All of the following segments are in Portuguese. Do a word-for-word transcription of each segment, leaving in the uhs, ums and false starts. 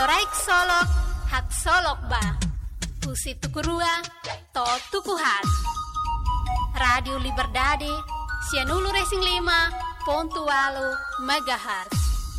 Loraik solok, hak solok ba. Pusi tukurua, to tukuhat. Radio Liberdade, Cianulu Racing lima, pontualo, megahertz.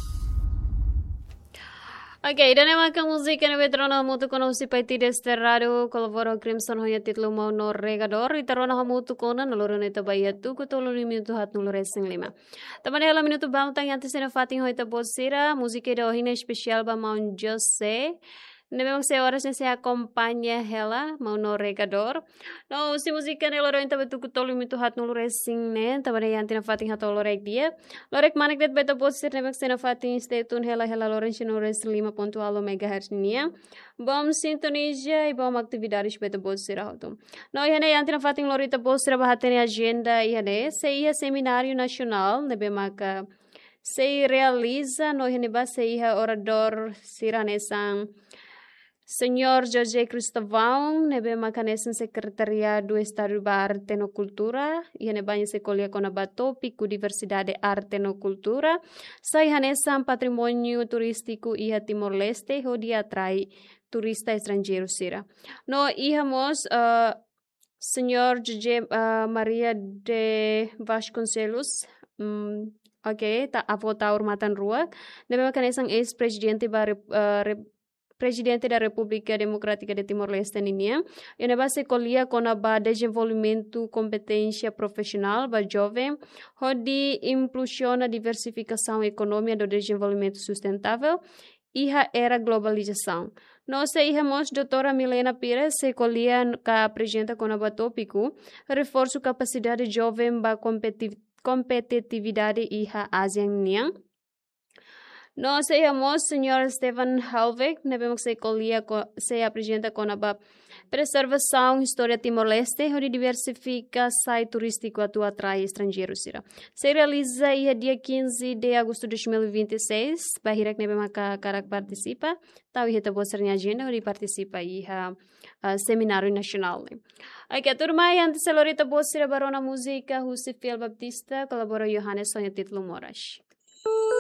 Ok, dan emang ke musik yang veterano hamutu kono usi paiti desterrado kolaboro Crimson hoya titlu mau no regador iterona hamutu kono noloro neta bayatu kutolo ni minuto hat nulo racing lima. Tamane hala minuto bang tang yanti sena fating hoita bosira musike da ohina especial ba Mount Jose. Nebang se horas se acompanha ela mau no regador. No usi musika ne loro enta betu kutolo minuto hat nulo racing ne tamane yanti na fating hat lorek dia. Lorek manik det beta bosir nebang sena fating stay tune hela hela lorenzo no racing lima pontualo megahertz nia. Bom sintonia e bom atividades beta bosir auto. No ihane yanti na fating lorita bosir bahatene agenda ihane se ia seminário nacional nebe maka se realiza no ihane ba se ia orador siranesang Senhor Jorge Cristóvão, nebe macanesan secretariado do Estado da Arte no Cultura, e banha se colhe com a tópico diversidade arte no cultura, sai hanesan patrimônio turístico e Timor-Leste, onde atrai turista estrangeiro sira. No íamos uh, Senhor Jorge uh, Maria de Vasconcelos, um, ok, tá a votar urmatan rua, nebe macanesan ex-presidente da uh, Presidente da República Democrática de Timor-Leste, Ninia, e na base colia com a desenvolvimento competência profissional para jovem, onde impulsiona a diversificação econômica do desenvolvimento sustentável e a era globalização. Nós temos a doutora Milena Pires, se colia que apresenta com o tópico, reforço capacidade jovem para competitividade e a ASEAN. Nós temos o senhor Stefan Halvek, nebemos se colia se apresenta com a preservação história Timor-Leste, onde diversifica site turístico atua atrai estrangeiros. Se realiza dia dia quinze de agosto de dois mil e vinte e seis, bahirek nebema karak participa, tau iheta bosernya agenda onde participa e a seminário nacional. Aqui a turma antes selorita bosira barona música, José Fiel Baptista, colabora Johannes Sonha Titlo Moraes.